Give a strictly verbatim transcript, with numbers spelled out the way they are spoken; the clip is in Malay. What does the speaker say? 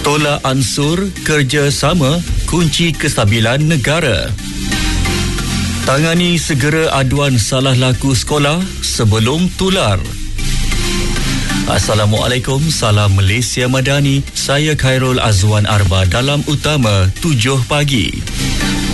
Tolak ansur kerjasama kunci kestabilan negara. Tangani segera aduan salah laku sekolah sebelum tular. Assalamualaikum, salam Malaysia Madani. Saya Khairul Azwan Arba dalam Utama tujuh pagi.